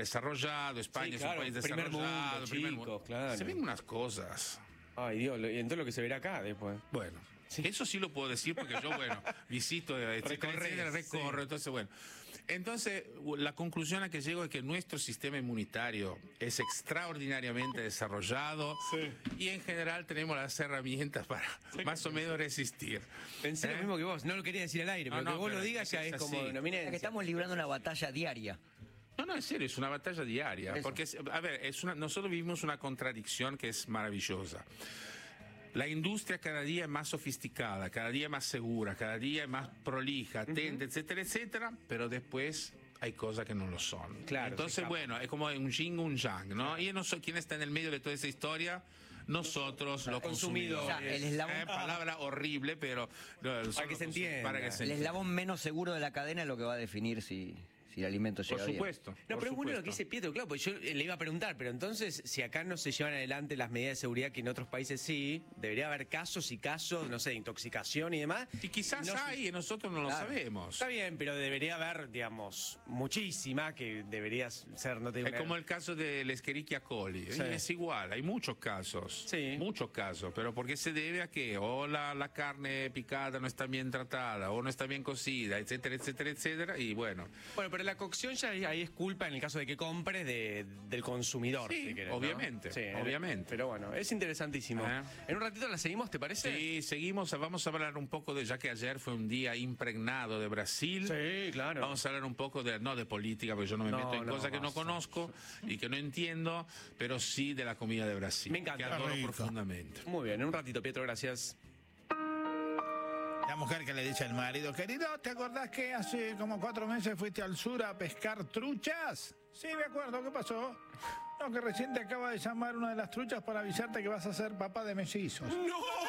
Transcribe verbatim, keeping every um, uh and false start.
desarrollado, España Sí, es claro, un país primer desarrollado. mundo, primer chicos, mundo. claro. Se ven unas cosas. Ay, Dios, y entonces lo que se verá acá después. Bueno, Sí. eso sí lo puedo decir porque yo, bueno, visito, etcétera, Recorres, etcétera, recorro, sí. entonces, bueno. Entonces, la conclusión a que llego es que nuestro sistema inmunitario es extraordinariamente desarrollado Sí. y en general tenemos las herramientas para más o menos resistir. Pensé ¿Eh? lo mismo que vos, no lo quería decir al aire, No, pero no, que vos pero lo digas es ya que es es como así. una O sea, que eminencia. estamos librando una batalla diaria. No, no, en serio, es una batalla diaria. Eso. Porque, es- a ver, es una, nosotros vivimos una contradicción que es maravillosa. La industria cada día es más sofisticada, cada día es más segura, cada día es más prolija, atenta, etcétera, etcétera, pero después hay cosas que no lo son. Claro, se Entonces, escapa. bueno, es como un yin, un yang, ¿no? Y no sé quién está en el medio de toda esa historia. Nosotros, los consumidores. consumidores. O sea, el eslabón- Eh, palabra horrible, pero... no, son Para que los se consum- entienda. Para que se El entienda. eslabón menos seguro de la cadena es lo que va a definir si, si el alimento Por llega bien. supuesto. No, por pero es bueno lo supuesto. que dice Pietro, claro, pues yo eh, le iba a preguntar, pero entonces, si acá no se llevan adelante las medidas de seguridad que en otros países sí, debería haber casos y casos, no sé, de intoxicación y demás. Y quizás No sé- hay y nosotros no lo Claro. sabemos. Está bien, pero debería haber, digamos, muchísima que debería ser, no te digo Es una- como el caso del Escherichia coli. Sí. Es igual, hay muchos casos. Sí. Muchos casos. Pero ¿por qué se debe a que o la, la carne picada no está bien tratada, o no está bien cocida, etcétera, etcétera, etcétera? Y bueno, Bueno, pero la cocción ya ahí es culpa en el caso de que compres de, del consumidor, Sí, si querés, ¿no? obviamente, Sí, obviamente. Pero bueno, es interesantísimo. Ah. En un ratito la seguimos, ¿te parece? sí, seguimos, vamos a hablar un poco de, ya que ayer fue un día impregnado de Brasil. Sí, claro. Vamos a hablar un poco de, no de política, porque yo no me No, meto en no, cosas que no basta. conozco y que no entiendo, pero sí de la comida de Brasil. Me encanta. Que adoro Rico. profundamente. Muy bien, en un ratito, Pietro, gracias. La mujer que le dice al marido, querido, ¿te acordás que hace como cuatro meses fuiste al sur a pescar truchas? Sí, me acuerdo, ¿qué pasó? No, que recién te acaba de llamar una de las truchas para avisarte que vas a ser papá de mellizos. ¡No!